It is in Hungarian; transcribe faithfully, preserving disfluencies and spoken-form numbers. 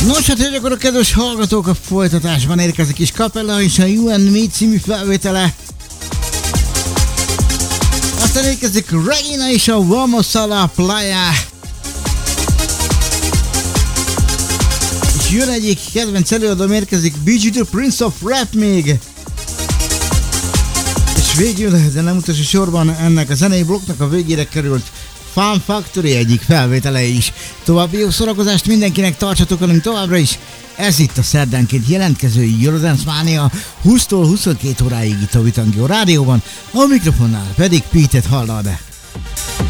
Nos, hát hogy akkor a kedves hallgatók, a folytatásban érkezik is Capella és a You and Me című felvétele. Aztán érkezik Regina és a Vamos a la Playa. És jön egyik kedvenc előadóm, érkezik Bee Gee, the Prince of Rap még. És végül, de nem utolsó sorban ennek a zenei blokknak a végére került Fun Factory egyik felvétele is. További jó szórakozást mindenkinek, tartsatok velünk továbbra is. Ez itt a szerdánként jelentkező Eurodance Mania húsztól huszonkettő óráig itt a Vitangió rádióban, a mikrofonnál pedig Pete-et hallad.